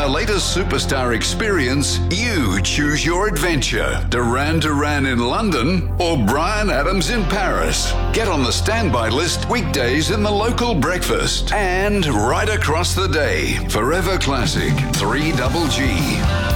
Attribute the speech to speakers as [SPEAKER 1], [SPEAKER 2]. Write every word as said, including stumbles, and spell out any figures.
[SPEAKER 1] our latest superstar experience, you choose your adventure. Duran Duran in London or Bryan Adams in Paris. Get on the standby list weekdays in the local breakfast and right across the day. Forever Classic, three G G.